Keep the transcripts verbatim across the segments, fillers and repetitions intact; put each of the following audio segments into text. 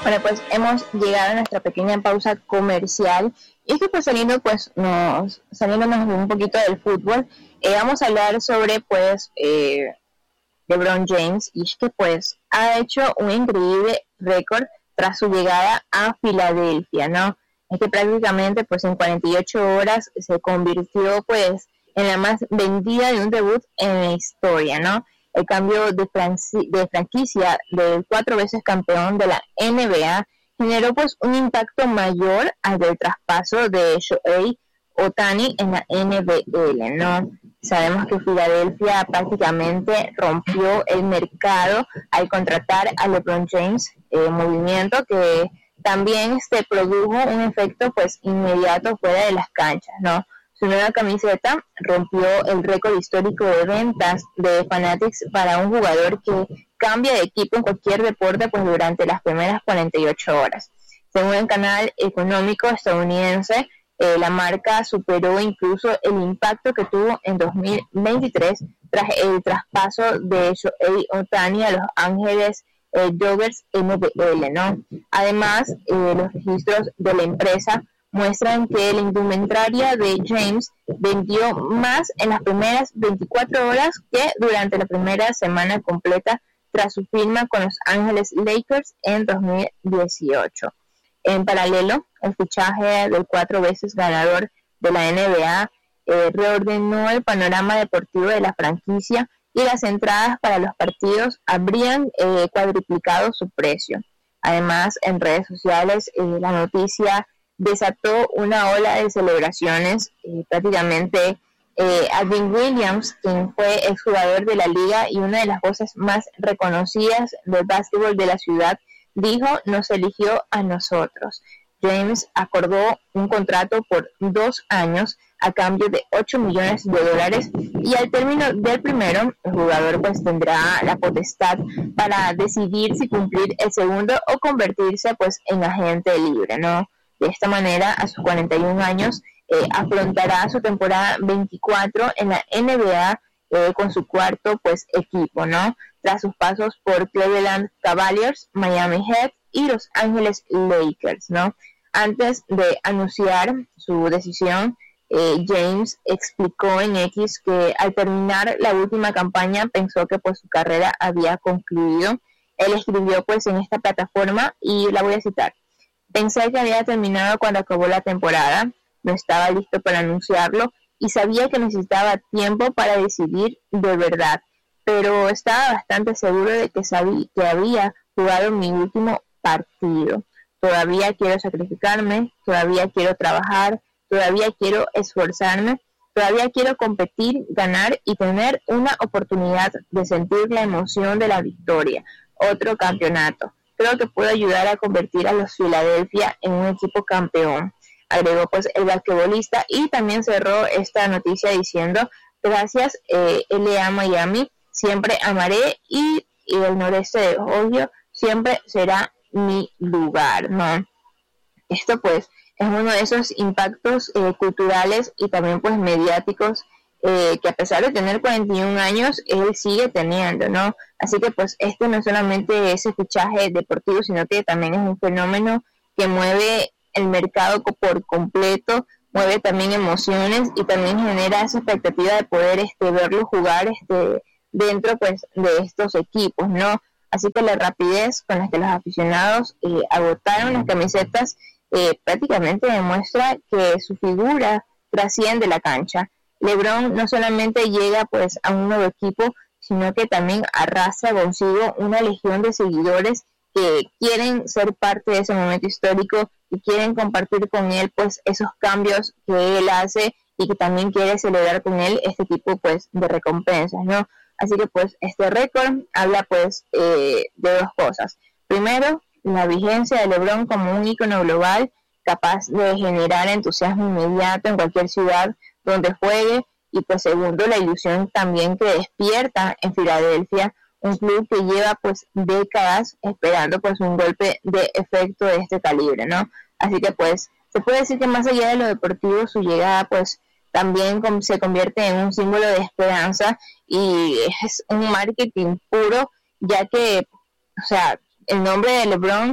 Bueno, pues hemos llegado a nuestra pequeña pausa comercial y es que pues saliendo pues nos saliéndonos un poquito del fútbol, eh, vamos a hablar sobre pues eh, LeBron James, y es que pues ha hecho un increíble récord tras su llegada a Filadelfia, ¿no? Es que prácticamente pues en cuarenta y ocho horas se convirtió pues en la más vendida de un debut en la historia, ¿no? El cambio de, franci- de franquicia del cuatro veces campeón de la N B A generó pues un impacto mayor al del traspaso de Shohei Ohtani en la N B L, ¿no? Sabemos que Filadelfia prácticamente rompió el mercado al contratar a LeBron James, eh, movimiento que también se produjo un efecto pues inmediato fuera de las canchas, ¿no? Su nueva camiseta rompió el récord histórico de ventas de Fanatics para un jugador que cambia de equipo en cualquier deporte pues durante las primeras cuarenta y ocho horas. Según el canal económico estadounidense, eh, la marca superó incluso el impacto que tuvo en dos mil veintitrés tras el traspaso de Shohei Ohtani a Los Ángeles eh, Dodgers N B L, ¿no? Además, eh, los registros de la empresa muestran que la indumentaria de James vendió más en las primeras veinticuatro horas que durante la primera semana completa tras su firma con Los Ángeles Lakers en dos mil dieciocho. En paralelo, el fichaje del cuatro veces ganador de la N B A eh, reordenó el panorama deportivo de la franquicia y las entradas para los partidos habrían eh, cuadruplicado su precio. Además, en redes sociales, eh, la noticia desató una ola de celebraciones. Eh, prácticamente eh, Alvin Williams, quien fue exjugador de la liga y una de las voces más reconocidas del básquetbol de la ciudad, dijo: nos eligió a nosotros. James acordó un contrato por dos años a cambio de ocho millones de dólares y al término del primero, el jugador pues tendrá la potestad para decidir si cumplir el segundo o convertirse pues en agente libre, ¿no? De esta manera, a sus cuarenta y un años, eh, afrontará su temporada veinticuatro en la N B A eh, con su cuarto pues equipo, ¿no? Tras sus pasos por Cleveland Cavaliers, Miami Heat y Los Ángeles Lakers, ¿no? Antes de anunciar su decisión, eh, James explicó en X que al terminar la última campaña pensó que pues su carrera había concluido. Él escribió pues en esta plataforma, y la voy a citar: pensé que había terminado cuando acabó la temporada, no estaba listo para anunciarlo y sabía que necesitaba tiempo para decidir de verdad, pero estaba bastante seguro de que sabía que había jugado mi último partido. Todavía quiero sacrificarme, todavía quiero trabajar, todavía quiero esforzarme, todavía quiero competir, ganar y tener una oportunidad de sentir la emoción de la victoria, otro campeonato. Creo que puedo ayudar a convertir a los Philadelphia en un equipo campeón, agregó pues el basquetbolista, y también cerró esta noticia diciendo: gracias, eh, L A Miami, siempre amaré, y, y el noreste de Ohio siempre será mi lugar, ¿no? Esto pues es uno de esos impactos eh, culturales y también pues mediáticos eh, que a pesar de tener cuarenta y un años, él sigue teniendo, ¿no? Así que pues este no es solamente ese fichaje deportivo, sino que también es un fenómeno que mueve el mercado por completo, mueve también emociones y también genera esa expectativa de poder este verlo jugar este dentro pues de estos equipos, ¿no? Así que la rapidez con la que los aficionados eh, agotaron las camisetas eh, prácticamente demuestra que su figura trasciende la cancha. LeBron no solamente llega pues a un nuevo equipo, sino que también arrastra consigo una legión de seguidores que quieren ser parte de ese momento histórico y quieren compartir con él pues esos cambios que él hace, y que también quiere celebrar con él este tipo pues de recompensas, ¿no? Así que pues este récord habla pues eh, de dos cosas. Primero, la vigencia de LeBron como un ícono global capaz de generar entusiasmo inmediato en cualquier ciudad donde juegue, y pues segundo, la ilusión también que despierta en Filadelfia, un club que lleva pues décadas esperando pues un golpe de efecto de este calibre, ¿no? Así que pues se puede decir que más allá de lo deportivo, su llegada pues también se convierte en un símbolo de esperanza, y es un marketing puro, ya que, o sea, el nombre de LeBron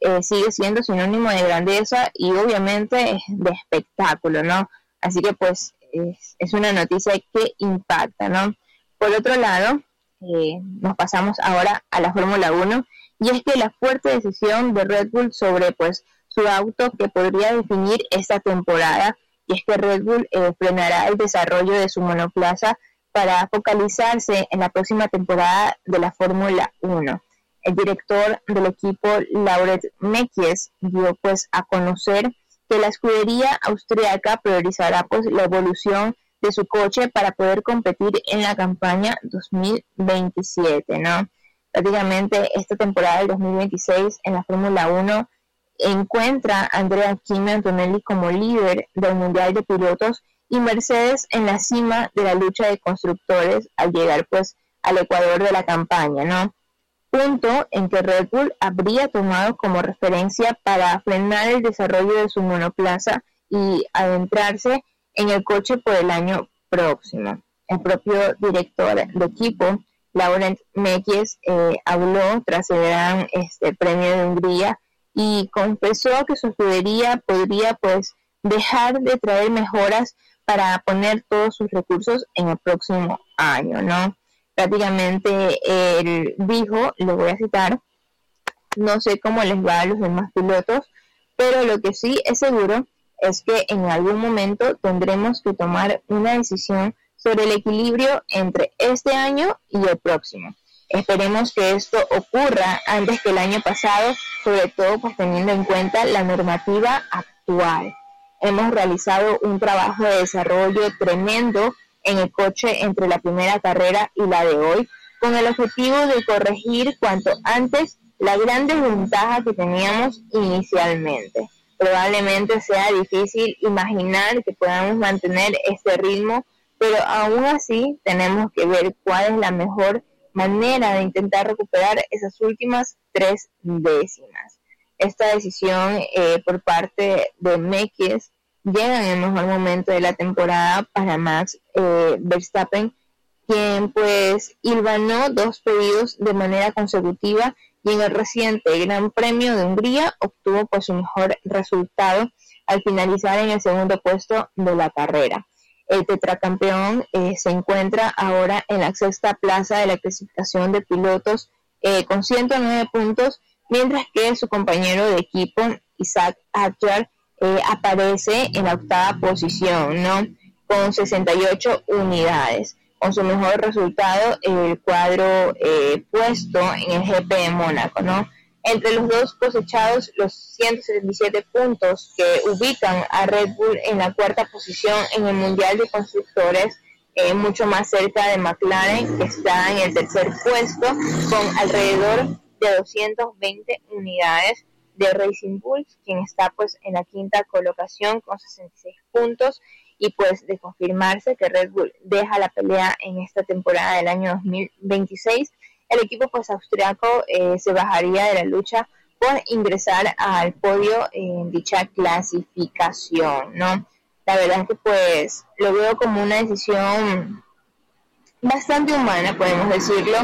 eh, sigue siendo sinónimo de grandeza y obviamente de espectáculo, ¿no? Así que pues es, es una noticia que impacta, ¿no? Por otro lado, eh, nos pasamos ahora a la Fórmula uno, y es que la fuerte decisión de Red Bull sobre pues su auto que podría definir esta temporada, y es que Red Bull eh, frenará el desarrollo de su monoplaza para focalizarse en la próxima temporada de la Fórmula uno. El director del equipo, Laurent Mekies, dio pues a conocer que la escudería austriaca priorizará pues la evolución de su coche para poder competir en la campaña dos mil veintisiete, ¿no? Prácticamente esta temporada del dos mil veintiséis en la Fórmula uno encuentra a Andrea Kimi Antonelli como líder del Mundial de Pilotos y Mercedes en la cima de la lucha de constructores al llegar pues al ecuador de la campaña, ¿no? Punto en que Red Bull habría tomado como referencia para frenar el desarrollo de su monoplaza y adentrarse en el coche por el año próximo. El propio director de equipo, Laurent Mekies, eh, habló tras el gran este, premio de Hungría y confesó que su escudería podría pues dejar de traer mejoras para poner todos sus recursos en el próximo año, ¿no? Prácticamente él dijo, le voy a citar, no sé cómo les va a los demás pilotos, pero lo que sí es seguro es que en algún momento tendremos que tomar una decisión sobre el equilibrio entre este año y el próximo. Esperemos que esto ocurra antes que el año pasado, sobre todo pues teniendo en cuenta la normativa actual. Hemos realizado un trabajo de desarrollo tremendo en el coche entre la primera carrera y la de hoy, con el objetivo de corregir cuanto antes la gran desventaja que teníamos inicialmente. Probablemente sea difícil imaginar que podamos mantener este ritmo, pero aún así tenemos que ver cuál es la mejor manera de intentar recuperar esas últimas tres décimas. Esta decisión eh, por parte de Mekies llega en el mejor momento de la temporada para Max eh, Verstappen, quien pues hilvanó dos podios de manera consecutiva y en el reciente Gran Premio de Hungría obtuvo pues su mejor resultado al finalizar en el segundo puesto de la carrera. El tetracampeón eh, se encuentra ahora en la sexta plaza de la clasificación de pilotos eh, con ciento nueve puntos, mientras que su compañero de equipo, Isaac Hadjar, eh, aparece en la octava posición, ¿no? Con sesenta y ocho unidades. Con su mejor resultado, el cuadro eh, puesto en el G P de Mónaco, ¿no? Entre los dos cosechados los ciento setenta y siete puntos que ubican a Red Bull en la cuarta posición en el Mundial de Constructores, eh, mucho más cerca de McLaren, que está en el tercer puesto con alrededor de doscientas veinte unidades, de Racing Bulls, quien está pues en la quinta colocación con sesenta y seis puntos, y pues de confirmarse que Red Bull deja la pelea en esta temporada del año dos mil veintiséis, el equipo pues austriaco eh, se bajaría de la lucha por ingresar al podio en dicha clasificación, ¿no? La verdad es que pues lo veo como una decisión bastante humana, podemos decirlo.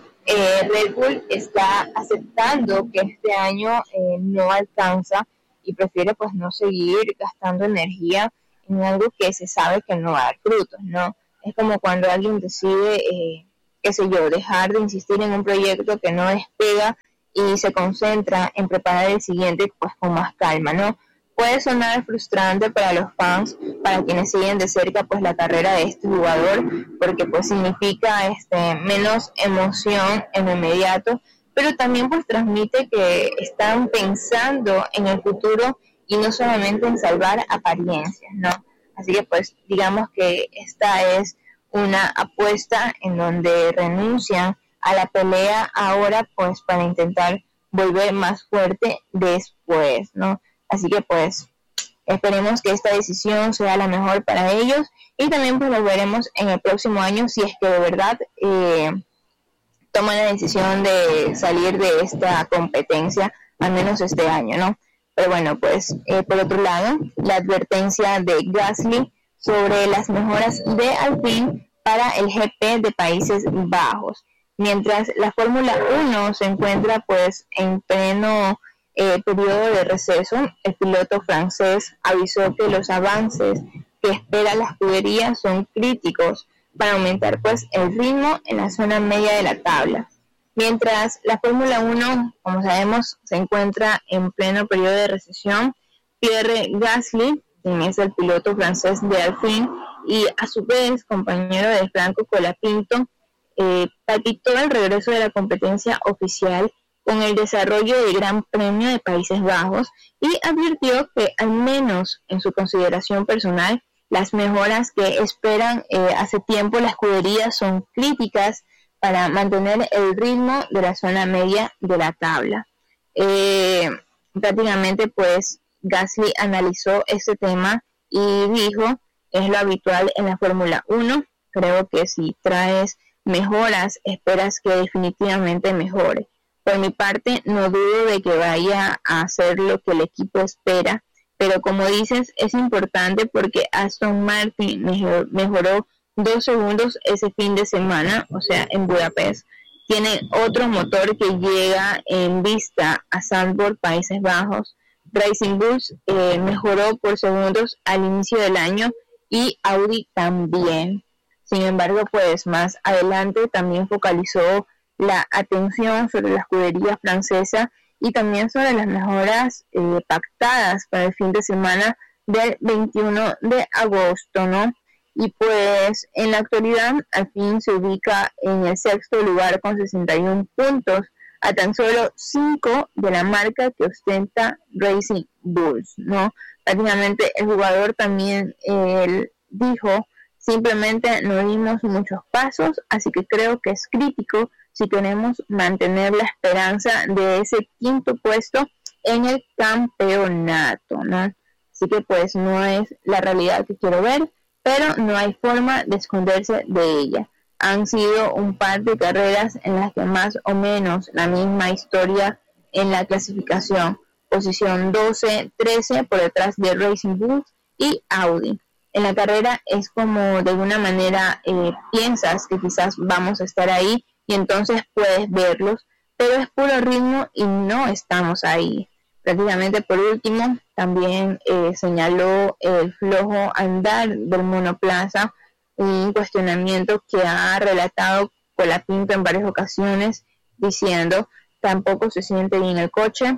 eh, Red Bull está aceptando que este año eh, no alcanza y prefiere pues no seguir gastando energía en algo que se sabe que no va a dar frutos, ¿no? Es como cuando alguien decide, eh, qué sé yo, dejar de insistir en un proyecto que no despega y se concentra en preparar el siguiente pues con más calma, ¿no? Puede sonar frustrante para los fans, para quienes siguen de cerca pues la carrera de este jugador, porque pues significa este menos emoción en lo inmediato, pero también pues transmite que están pensando en el futuro y no solamente en salvar apariencias, ¿no? Así que pues digamos que esta es una apuesta en donde renuncian a la pelea ahora pues para intentar volver más fuerte después, ¿no? Así que pues esperemos que esta decisión sea la mejor para ellos y también pues lo veremos en el próximo año si es que de verdad eh, toman la decisión de salir de esta competencia, al menos este año, ¿no? Pero bueno, pues eh, por otro lado, la advertencia de Gasly sobre las mejoras de Alpine para el G P de Países Bajos. Mientras la Fórmula uno se encuentra pues en pleno eh, periodo de receso, el piloto francés avisó que los avances que espera la escudería son críticos para aumentar pues el ritmo en la zona media de la tabla. Mientras la Fórmula uno, como sabemos, se encuentra en pleno periodo de recesión, Pierre Gasly, quien es el piloto francés de Alpine y a su vez compañero de Franco Colapinto, eh, palpitó el regreso de la competencia oficial con el desarrollo del Gran Premio de Países Bajos y advirtió que al menos en su consideración personal las mejoras que esperan eh, hace tiempo la escudería son críticas para mantener el ritmo de la zona media de la tabla. Eh, prácticamente pues Gasly analizó este tema y dijo, es lo habitual en la Fórmula uno, creo que si traes mejoras esperas que definitivamente mejore. Por mi parte no dudo de que vaya a hacer lo que el equipo espera, pero como dices es importante porque Aston Martin mejor, mejoró dos segundos ese fin de semana, o sea en Budapest. Tiene otro motor que llega en vista a Zandvoort, Países Bajos. Racing Bulls eh, mejoró por segundos al inicio del año y Audi también. Sin embargo, pues más adelante también focalizó la atención sobre la escudería francesa y también sobre las mejoras eh, pactadas para el fin de semana del veintiuno de agosto, ¿no? Y pues en la actualidad Alpine se ubica en el sexto lugar con sesenta y uno puntos, a tan solo cinco de la marca que ostenta Racing Bulls, ¿no? Prácticamente el jugador también él dijo, simplemente no dimos muchos pasos, así que creo que es crítico si queremos mantener la esperanza de ese quinto puesto en el campeonato, ¿no? Así que pues no es la realidad que quiero ver, pero no hay forma de esconderse de ella. Han sido un par de carreras en las que más o menos la misma historia en la clasificación. Posición doce, trece por detrás de Racing Bulls y Audi. En la carrera es como de alguna manera eh, piensas que quizás vamos a estar ahí y entonces puedes verlos, pero es puro ritmo y no estamos ahí. Prácticamente por último también eh, señaló el flojo andar del monoplaza, un cuestionamiento que ha relatado Colapinto en varias ocasiones, diciendo, tampoco se siente bien el coche,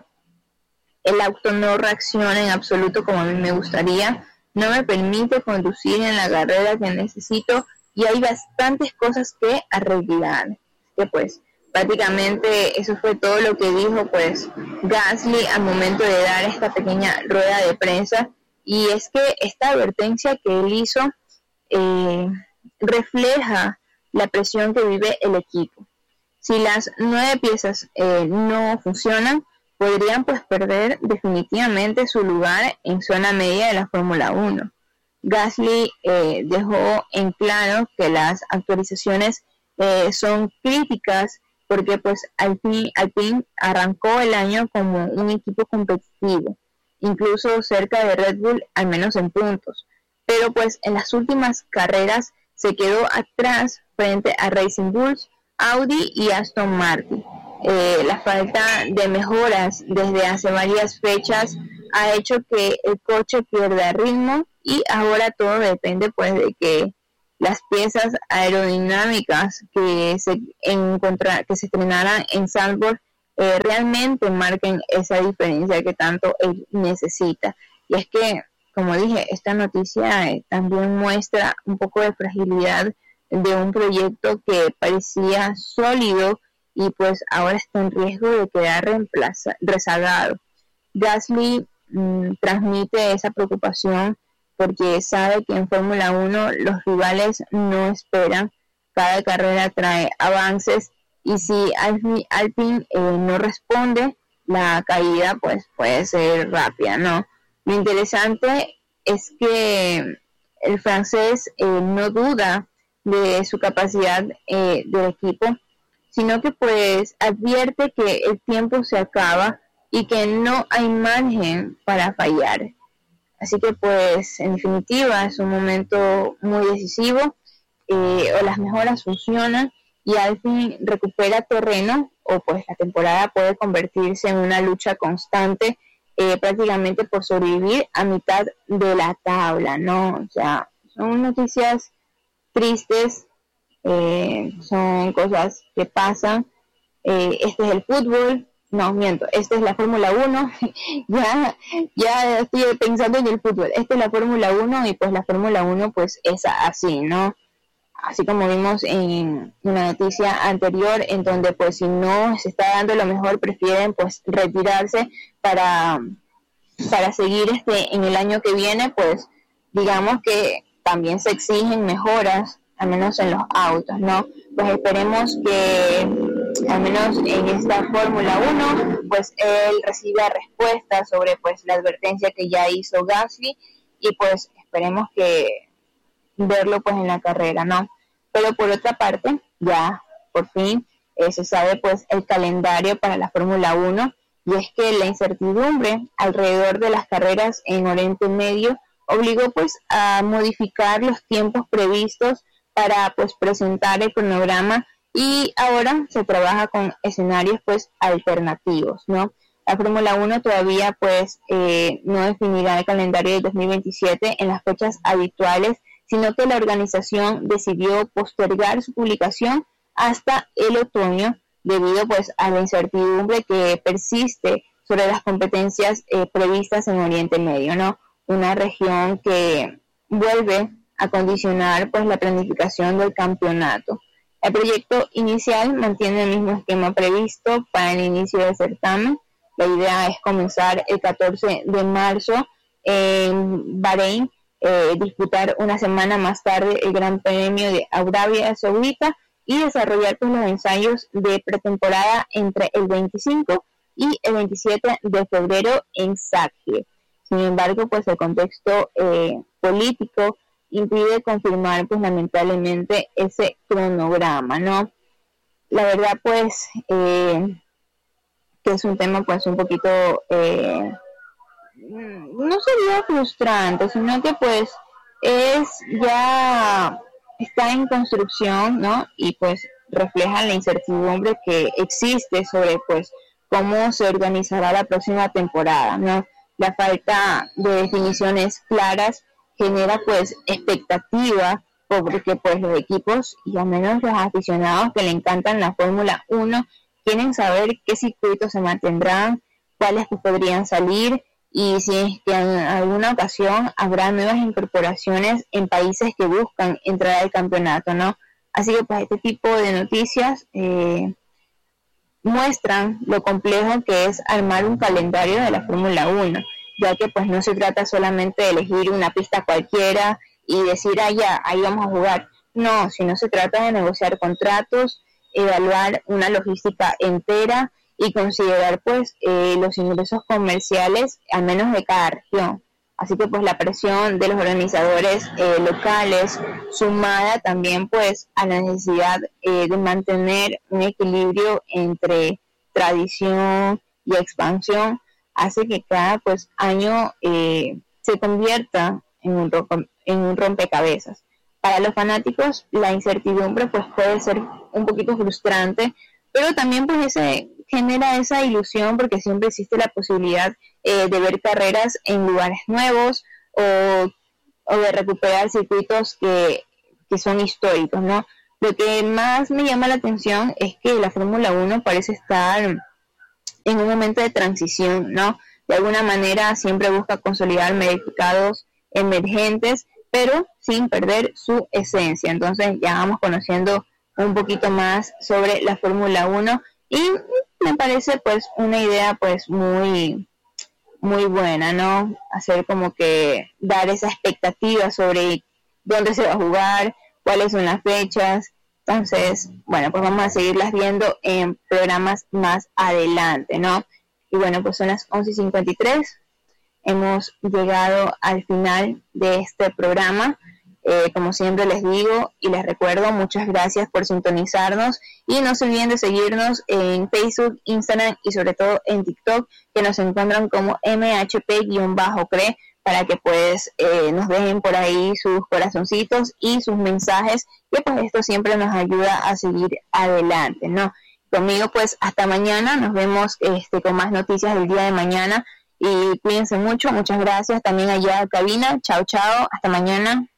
el auto no reacciona en absoluto como a mí me gustaría, no me permite conducir en la carrera que necesito y hay bastantes cosas que arreglar. Que pues prácticamente eso fue todo lo que dijo pues Gasly al momento de dar esta pequeña rueda de prensa, y es que esta advertencia que él hizo Eh, refleja la presión que vive el equipo. Si las nueve piezas eh, no funcionan, podrían pues perder definitivamente su lugar en zona media de la Fórmula uno. Gasly eh, dejó en claro que las actualizaciones eh, son críticas porque pues Alpine, Alpine arrancó el año como un equipo competitivo, incluso cerca de Red Bull, al menos en puntos, pero pues en las últimas carreras se quedó atrás frente a Racing Bulls, Audi y Aston Martin. Eh, la falta de mejoras desde hace varias fechas ha hecho que el coche pierda ritmo y ahora todo depende pues de que las piezas aerodinámicas que se encontra, que se estrenaran en Zandvoort eh, realmente marquen esa diferencia que tanto él necesita. Y es que, como dije, esta noticia eh, también muestra un poco de fragilidad de un proyecto que parecía sólido y pues ahora está en riesgo de quedar reemplaza, rezagado. Gasly mmm, transmite esa preocupación porque sabe que en Fórmula uno los rivales no esperan, cada carrera trae avances y si Alpine, Alpine eh, no responde, la caída pues puede ser rápida, ¿no? Lo interesante es que el francés eh, no duda de su capacidad eh, del equipo, sino que pues advierte que el tiempo se acaba y que no hay margen para fallar. Así que pues en definitiva es un momento muy decisivo, eh, o las mejoras funcionan y Alpine recupera terreno o pues la temporada puede convertirse en una lucha constante, eh, prácticamente por sobrevivir a mitad de la tabla, ¿no? O sea, son noticias tristes, eh, son cosas que pasan. Eh, este es el fútbol, no, miento, esta es la Fórmula uno, ya, ya estoy pensando en el fútbol, esta es la Fórmula uno y pues la Fórmula uno pues es así, ¿no? Así como vimos en una noticia anterior, en donde pues si no se está dando lo mejor, prefieren pues retirarse para, para seguir este en el año que viene, pues digamos que también se exigen mejoras, al menos en los autos, ¿no? Pues esperemos que al menos en esta Fórmula uno, pues él reciba respuestas sobre pues la advertencia que ya hizo Gasly, y pues esperemos que verlo pues en la carrera, ¿no? Pero por otra parte, ya por fin eh, se sabe pues el calendario para la Fórmula uno, y es que la incertidumbre alrededor de las carreras en Oriente Medio obligó pues a modificar los tiempos previstos para pues presentar el cronograma, y ahora se trabaja con escenarios pues alternativos, ¿no? La Fórmula uno todavía pues eh, no definirá el calendario de dos mil veintisiete en las fechas habituales, sino que la organización decidió postergar su publicación hasta el otoño debido pues a la incertidumbre que persiste sobre las competencias eh, previstas en Oriente Medio, ¿no? Una región que vuelve a condicionar pues la planificación del campeonato. El proyecto inicial mantiene el mismo esquema previsto para el inicio del certamen. La idea es comenzar el catorce de marzo en Bahrein, eh, disputar una semana más tarde el Gran Premio de Arabia Saudita y desarrollar pues, los ensayos de pretemporada entre el veinticinco y el veintisiete de febrero en Sakhir. Sin embargo, pues el contexto eh, político impide confirmar pues lamentablemente ese cronograma, ¿no? La verdad pues eh, que es un tema pues un poquito eh, no sería frustrante, sino que pues es ya está en construcción, ¿no? Y pues refleja la incertidumbre que existe sobre pues cómo se organizará la próxima temporada, ¿no? La falta de definiciones claras genera pues expectativa, porque pues los equipos y al menos los aficionados que le encantan la Fórmula uno quieren saber qué circuitos se mantendrán, cuáles pues podrían salir, y si es que en alguna ocasión habrá nuevas incorporaciones en países que buscan entrar al campeonato, ¿no? Así que pues este tipo de noticias eh, muestran lo complejo que es armar un calendario de la Fórmula uno, ya que pues no se trata solamente de elegir una pista cualquiera y decir, ah, ya, ahí vamos a jugar. No, sino se trata de negociar contratos, evaluar una logística entera y considerar pues eh, los ingresos comerciales, al menos de cada región. Así que pues la presión de los organizadores eh, locales, sumada también pues a la necesidad eh, de mantener un equilibrio entre tradición y expansión, hace que cada pues año eh, se convierta en un, rompe, en un rompecabezas. Para los fanáticos la incertidumbre pues puede ser un poquito frustrante, pero también pues ese genera esa ilusión porque siempre existe la posibilidad eh, de ver carreras en lugares nuevos o, o de recuperar circuitos que, que son históricos, ¿no? Lo que más me llama la atención es que la Fórmula uno parece estar en un momento de transición, ¿no? De alguna manera siempre busca consolidar mercados emergentes, pero sin perder su esencia. Entonces ya vamos conociendo un poquito más sobre la Fórmula uno y me parece pues una idea pues muy muy buena, ¿no? Hacer como que dar esa expectativa sobre dónde se va a jugar, cuáles son las fechas. Entonces, bueno, pues vamos a seguirlas viendo en programas más adelante, ¿no? Y bueno, pues son las once y cincuenta y tres. Hemos llegado al final de este programa. Eh, como siempre les digo y les recuerdo, muchas gracias por sintonizarnos y no se olviden de seguirnos en Facebook, Instagram y sobre todo en TikTok, que nos encuentran como M H P-CRE, para que pues eh, nos dejen por ahí sus corazoncitos y sus mensajes, que pues esto siempre nos ayuda a seguir adelante, ¿no? conmigo, pues hasta mañana, nos vemos este, con más noticias del día de mañana y cuídense mucho, muchas gracias también allá a cabina, chao chao, hasta mañana.